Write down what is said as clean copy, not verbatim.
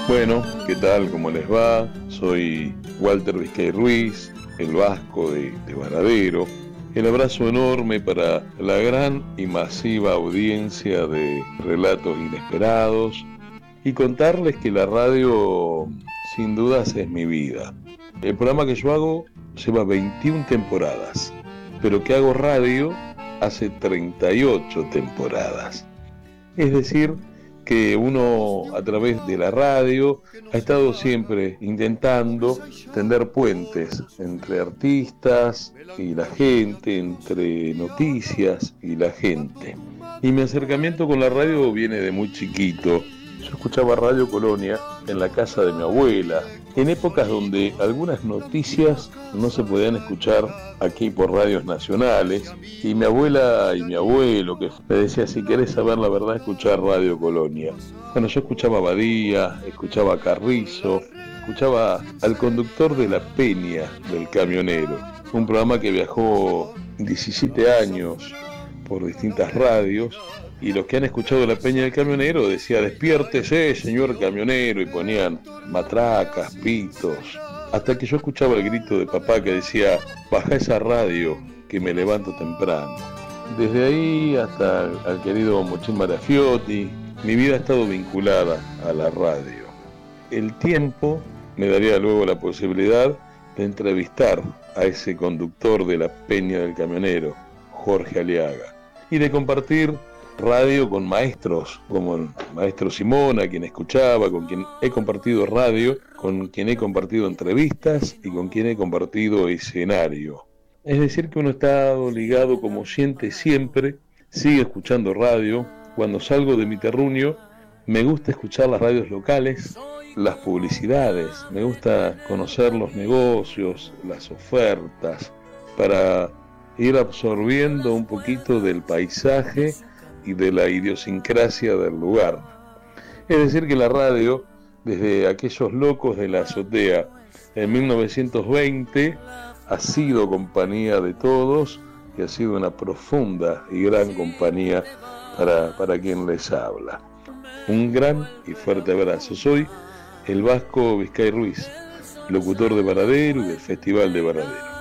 Bueno, ¿qué tal? ¿Cómo les va? Soy Walter Vizcay Ruiz, el Vasco de Varadero. El abrazo enorme para la gran y masiva audiencia de Relatos Inesperados y contarles que la radio sin dudas es mi vida. El programa que yo hago lleva 21 temporadas, pero que hago radio hace 38 temporadas. Es decir, que uno a través de la radio ha estado siempre intentando tender puentes entre artistas y la gente, entre noticias y la gente. Y mi acercamiento con la radio viene de muy chiquito. Yo escuchaba Radio Colonia en la casa de mi abuela, en épocas donde algunas noticias no se podían escuchar aquí por radios nacionales, y mi abuela y mi abuelo que me decía, si querés saber la verdad, escuchar Radio Colonia. Bueno, yo escuchaba a Badía, escuchaba a Carrizo, escuchaba al conductor de La Peña del Camionero, un programa que viajó 17 años por distintas radios, y los que han escuchado La Peña del Camionero decía, despiértese, señor camionero, y ponían matracas, pitos, hasta que yo escuchaba el grito de papá que decía, baja esa radio, que me levanto temprano. Desde ahí hasta al querido Mochín Marafiotti, mi vida ha estado vinculada a la radio. El tiempo me daría luego la posibilidad de entrevistar a ese conductor de La Peña del Camionero, Jorge Aliaga, y de compartir radio con maestros como el maestro Simón, a quien escuchaba, con quien he compartido radio, con quien he compartido entrevistas y con quien he compartido escenario. Es decir, que uno está ligado como oyente siempre, sigue escuchando radio. Cuando salgo de mi terruño, me gusta escuchar las radios locales, las publicidades, me gusta conocer los negocios, las ofertas, para ir absorbiendo un poquito del paisaje y de la idiosincrasia del lugar. Es decir, que la radio, desde aquellos locos de la azotea en 1920, ha sido compañía de todos y ha sido una profunda y gran compañía para quien les habla. Un gran y fuerte abrazo. Soy el Vasco Vizcay Ruiz, locutor de Varadero y del Festival de Varadero.